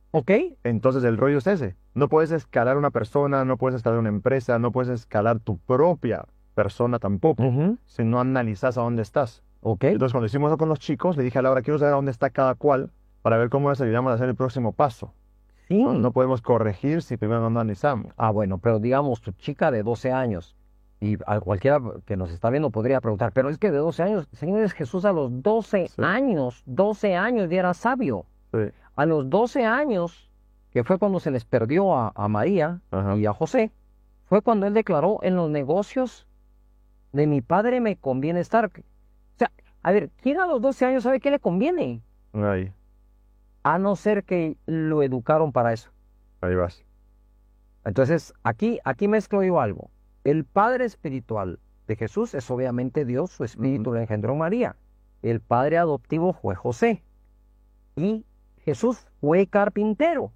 ¿Ok? Entonces el rollo es ese. No puedes escalar una persona, no puedes escalar una empresa, no puedes escalar tu propia persona tampoco, Ujú. si no analizas a dónde estás. ¿Ok? Entonces cuando hicimos eso con los chicos, le dije a Laura, quiero saber a dónde está cada cual para ver cómo les ayudamos a hacer el próximo paso. No, Sí. no podemos corregir si primero no analizamos. Ah, bueno, pero digamos, tu chica de 12 años, y a cualquiera que nos está viendo podría preguntar, pero es que de 12 años, Señor Jesús a los Sí, 12 años ya era sabio. sí, A los 12 años, que fue cuando se les perdió a María ajá, y a José, fue cuando él declaró, en los negocios de mi padre me conviene estar. O sea, a ver, ¿quién a los 12 años sabe qué le conviene? ahí, A no ser que lo educaron para eso. ahí vas. Entonces, aquí mezclo yo algo. El padre espiritual de Jesús es obviamente Dios, su Ujú. espíritu le engendró María. El padre adoptivo fue José. Y Jesús fue carpintero.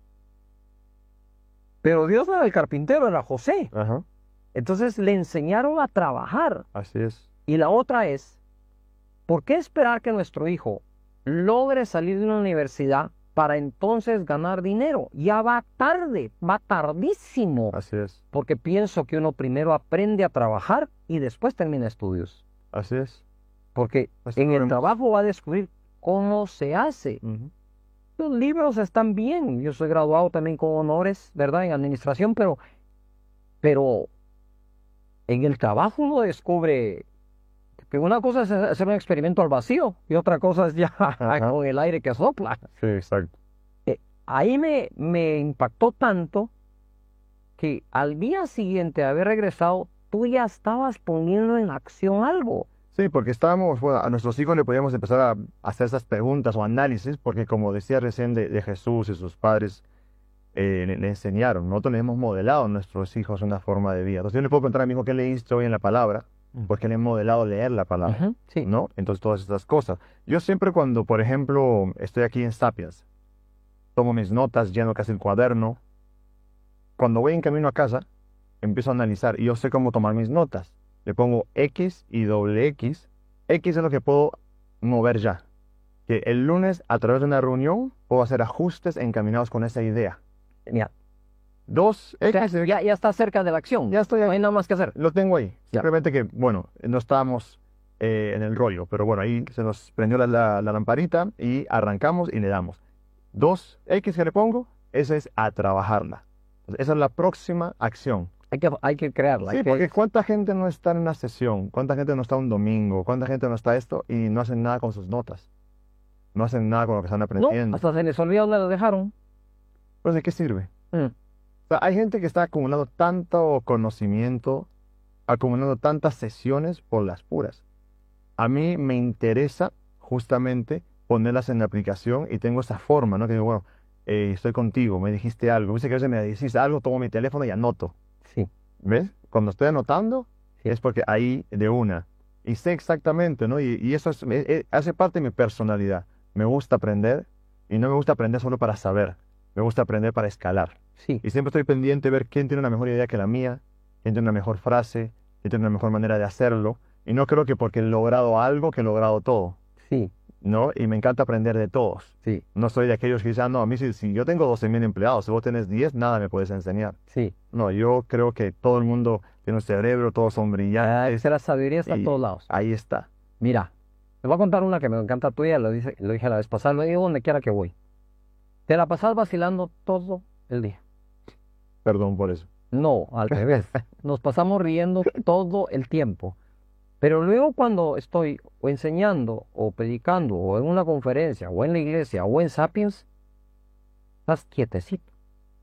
Pero Dios no era el carpintero, era José. Ajá, Entonces le enseñaron a trabajar. así es. Y la otra es, ¿por qué esperar que nuestro hijo logre salir de una universidad para entonces ganar dinero? Ya va tarde, va tardísimo. Así es. Porque pienso que uno primero aprende a trabajar y después termina estudios. Así es. Porque Así en lo el vemos. trabajo va a descubrir cómo se hace. Ujú. Los libros están bien. Yo soy graduado también con honores, ¿verdad? En administración, pero en el trabajo uno descubre que una cosa es hacer un experimento al vacío y otra cosa es ya Ajá. con el aire que sopla. Sí, exacto. Ahí me impactó tanto que al día siguiente de haber regresado, tú ya estabas poniendo en acción algo. Sí, porque estábamos, bueno, a nuestros hijos le podíamos empezar a hacer esas preguntas o análisis, porque como decía recién de Jesús y sus padres, le enseñaron, nosotros le hemos modelado a nuestros hijos una forma de vida. Entonces yo le puedo preguntar a mi hijo qué leíste hoy en la palabra, Mm. porque le he modelado leer la palabra, Ujú, sí, ¿no? Entonces todas estas cosas. Yo siempre cuando, por ejemplo, estoy aquí en Sapiens, tomo mis notas, lleno casi el cuaderno, cuando voy en camino a casa, empiezo a analizar y yo sé cómo tomar mis notas. Le pongo X y doble X. X es lo que puedo mover ya. Que el lunes, a través de una reunión, puedo hacer ajustes encaminados con esa idea. genial. Dos O sea, X, ya está cerca de la acción. ya estoy No ahí. hay nada más que hacer. Lo tengo ahí. Ya. Simplemente que, bueno, no estábamos en el rollo, pero bueno, ahí se nos prendió la lamparita y arrancamos y le damos. Dos X que le pongo, esa es a trabajarla. Esa es la próxima acción. Hay que crearla. Sí, porque ¿cuánta gente no está en una sesión? ¿Cuánta gente no está un domingo? ¿Cuánta gente no está esto y no hacen nada con sus notas? No hacen nada con lo que están No, aprendiendo. hasta se les olvidó dónde lo dejaron. Pues ¿de qué sirve? Mm. O sea, hay gente que está acumulando tanto conocimiento, acumulando tantas sesiones por las puras. A mí me interesa justamente ponerlas en la aplicación y tengo esa forma, ¿no? Que digo, bueno, estoy contigo, me dijiste algo. Viste que a veces me decís algo, tomo mi teléfono y anoto. Sí, ¿Ves? Cuando estoy anotando sí. es porque ahí de una. Y sé exactamente, ¿no? Y eso hace parte de mi personalidad. Me gusta aprender y no me gusta aprender solo para saber. Me gusta aprender para escalar. Sí, Y siempre estoy pendiente de ver quién tiene una mejor idea que la mía, quién tiene una mejor frase, quién tiene una mejor manera de hacerlo. Y no creo que porque he logrado algo, que he logrado todo, sí, ¿no? Y me encanta aprender de todos. sí, No soy de aquellos que dicen, "Ah, no, a mí si yo tengo 12.000 empleados, si vos tenés 10 nada me puedes enseñar". sí. No, yo creo que todo el mundo tiene un cerebro, todos son Ah, brillantes la sabiduría está a y todos lados. ahí está. Mira, te voy a contar una que me encanta tuya, lo dije la vez pasada, lo digo donde quiera que voy. Te la pasas vacilando todo el día. Perdón por eso. No, al revés. Nos pasamos riendo todo el tiempo. Pero luego cuando estoy o enseñando o predicando o en una conferencia o en la iglesia o en Sapiens, estás quietecito,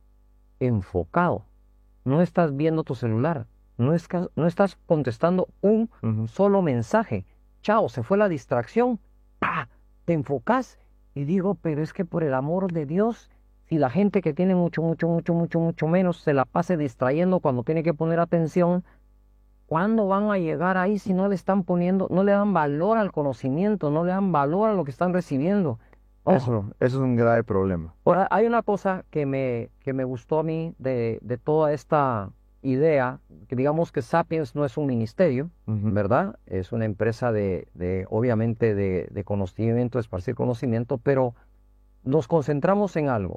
enfocado. No estás viendo tu celular. No estás contestando un Ujú. solo mensaje. Chao, se fue la distracción. ¡Pah! Te enfocas y digo, pero es que por el amor de Dios, si la gente que tiene mucho menos se la pase distrayendo cuando tiene que poner atención, ¿cuándo van a llegar ahí si no le están poniendo, no le dan valor al conocimiento, no le dan valor a lo que están recibiendo? Oh, Eso es un grave problema. ahora, hay una cosa que me gustó a mí de toda esta idea, que digamos que Sapiens no es un ministerio, Ujú. ¿verdad? Es una empresa obviamente, de conocimiento, esparcir conocimiento, pero nos concentramos en algo.